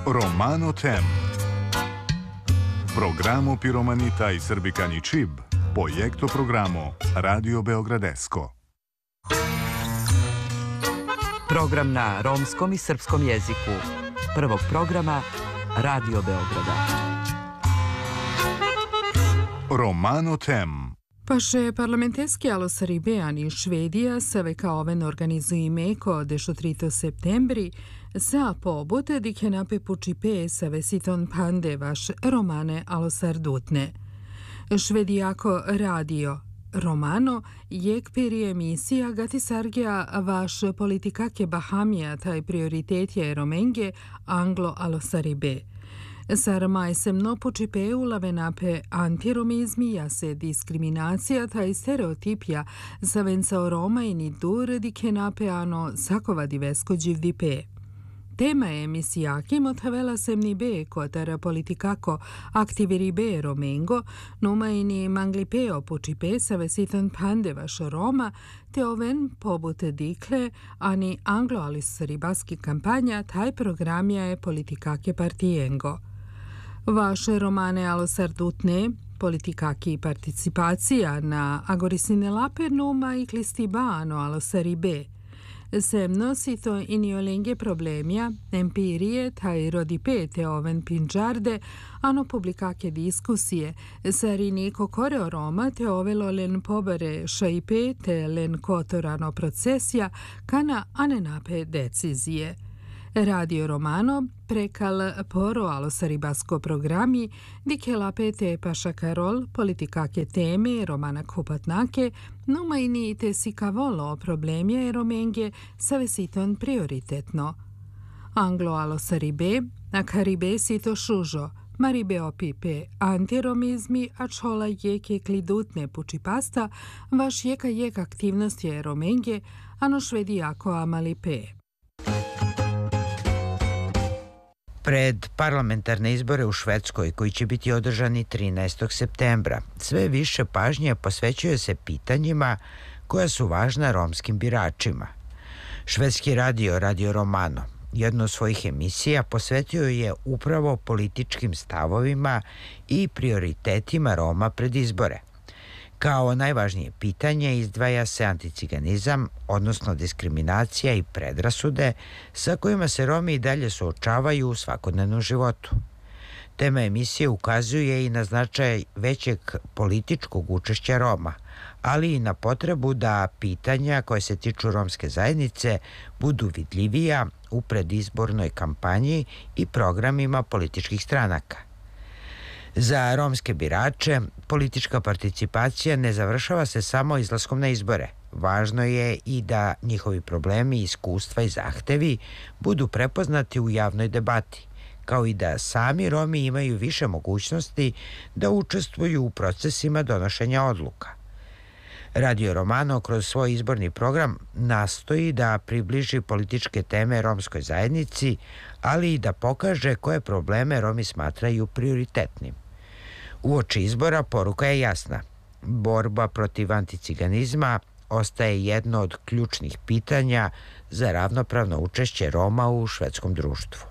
Romano Tem. Programo Piromanita i Srbikani Čib, projekto programo Radio Beogradesko. Program na romskom i srpskom jeziku. Prvog programa Radio Beograda. Romano Tem. Paše parlamenteski alosaribean i Švedija se vekaoven organizujeme ko 13 septembri sa pobud di che nape pučipe sa vesiton pande vaš romane alosardutne. Švedijako radio Romano jek peri emisija gati sargija vaš politika ke Bahamija taj prioritet je romenge anglo alosaribe. Sar mai semno pučipe ulave nape antiromizmi jase diskriminacija taj stereotipja sa venca Roma i ni dur di che nape ano sakova divesko dživdipe. Tema emisijaki mothevela semni be kotar politikako aktiviri be romengo, numa ini manglipeo pučipe sa vesitan pande vaš Roma, te oven pobute dikle, ani anglo-alis ribaski kampanja, taj programja je politikake partijengo. Vaše romane alosardutne, politikaki participacija na agorisine lape numa i klistibano alosaribe. Semno sito iniolenge problemja, empirije, taj rodipete oven pinđarde, ano publikake diskusije, sari niko koreo Roma te ovelo len pobere šaipe te len kotorano procesija, kana anenape decizije. Radio Romano prekal poro alosaribasko programi di che la pete pašakarol politikake teme romana kupatnake numa ini te si kavolo problemje e romenge sa vesiton prioritetno. Anglo alosaribe, a karibe sito šužo, maribe opipe antiromizmi, a čola jeke klidutne pučipasta, vaš jek aktivnost je romenge, ano švedijako amalipe. Pred parlamentarne izbore u Švedskoj, koji će biti održani 13. septembra, sve više pažnje posvećuje se pitanjima koja su važna romskim biračima. Švedski Radio Romano, jednu od svojih emisija posvetio je upravo političkim stavovima i prioritetima Roma pred izbore. Kao najvažnije pitanje izdvaja se anticiganizam, odnosno diskriminacija i predrasude sa kojima se Romi i dalje suočavaju u svakodnevnom životu. Tema emisije ukazuje i na značaj većeg političkog učešća Roma, ali i na potrebu da pitanja koje se tiču romske zajednice budu vidljivija u predizbornoj kampanji i programima političkih stranaka. Za romske birače politička participacija ne završava se samo izlaskom na izbore. Važno je i da njihovi problemi, iskustva i zahtevi budu prepoznati u javnoj debati, kao i da sami Romi imaju više mogućnosti da učestvuju u procesima donošenja odluka. Radio Romano kroz svoj izborni program nastoji da približi političke teme romskoj zajednici, ali i da pokaže koje probleme Romi smatraju prioritetnim. Uoči izbora poruka je jasna. Borba protiv anticiganizma ostaje jedno od ključnih pitanja za ravnopravno učešće Roma u švedskom društvu.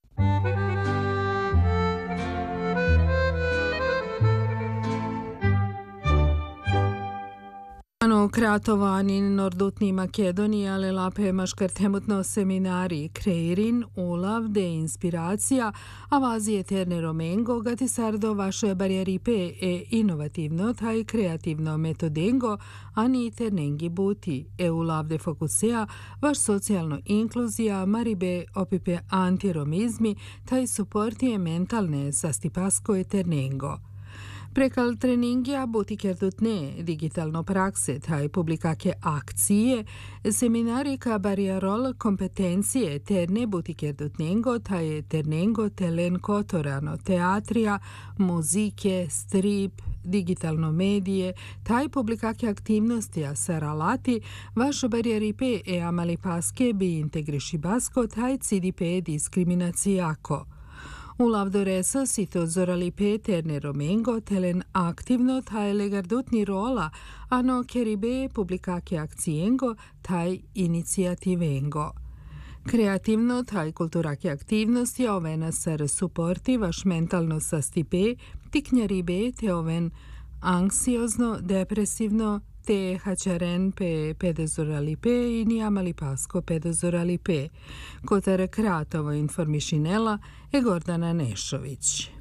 Ano kratovani nordutni Makedonija ale lape maškartemutno seminari kreirin, ulav de inspiracija, a vazi eterne romengo gati sardo vaše barijeripe e inovativno taj kreativno metodengo, ani ternengi buti, e ulav de fokusea vaš socijalno inkluzija, maribe opipe antiromizmi, taj suportije mentalne sastipasko eternengo. Prekal treningija buti kerdutne digitalno prakse, taj publikake akcije, seminari ka barijarol kompetencije terne buti kerdutnengo, taj ternengo telen kotorano teatrija, muzike, strip, digitalno medije, taj publikake aktivnosti a saralati, vaš barijeripe e amalipaske bi integriši basko, taj cidipe diskriminacijako. U lavdoresa sito zoralipe terne romengo telen aktivno taj legardutni rola, ano keribe publikake akcijengo taj inicijativengo. Kreativnost aj kultura ke aktivnosti ovena ser suportivaš mentalno sastipe, tiknjaribe te oven anksiozno, depresivno, te hačaren pe pedozoralipe i nijamali pasko pedozoralipe. Kotar kratovo informišinela je Gordana Nešović.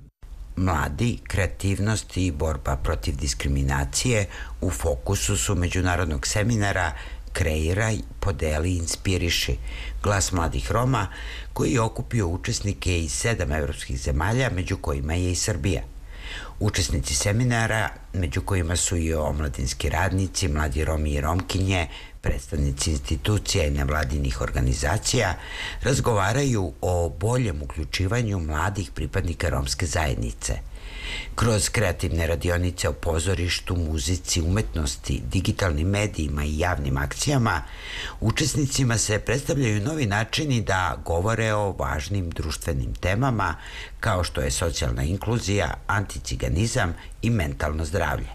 Mladi, kreativnost i borba protiv diskriminacije u fokusu su međunarodnog seminara Kreiraj, podeli, inspiriši, glas mladih Roma koji je okupio učesnike iz 7 evropskih zemalja, među kojima je i Srbija. Učesnici seminara, među kojima su i omladinski radnici, mladi Romi i Romkinje, predstavnici institucija i nevladinih organizacija, razgovaraju o boljem uključivanju mladih pripadnika romske zajednice. Kroz kreativne radionice o pozorištu, muzici, umetnosti, digitalnim medijima i javnim akcijama, učesnicima se predstavljaju novi načini da govore o važnim društvenim temama kao što je socijalna inkluzija, anticiganizam i mentalno zdravlje.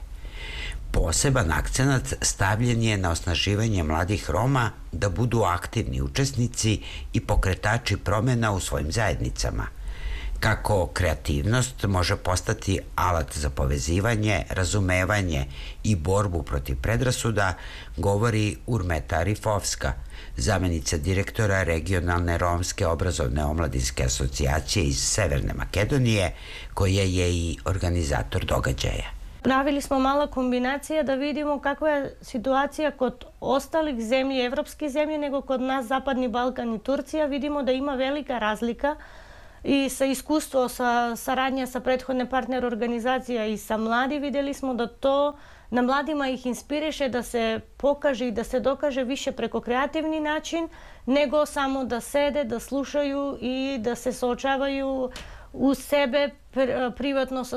Poseban akcenat stavljen je na osnaživanje mladih Roma da budu aktivni učesnici i pokretači promena u svojim zajednicama. Kako kreativnost može postati alat za povezivanje, razumevanje i borbu protiv predrasuda, govori Urmeta Rifovska, zamenica direktora regionalne romske obrazovne omladinske asocijacije iz Severne Makedonije, koja je i organizator događaja. Pravili smo mala kombinacija da vidimo kakva je situacija kod ostalih zemlji, evropskih zemlji, nego kod nas Zapadni Balkan i Turcija. Vidimo da ima velika razlika i sa iskustvo sa saradnja sa prethodne partner organizacija i sa mladi vidjeli smo da to na mladima ih inspiriše da se pokaže i da se dokaže više preko kreativni način nego samo da sede, da slušaju i da se suočavaju u sebe privatno sa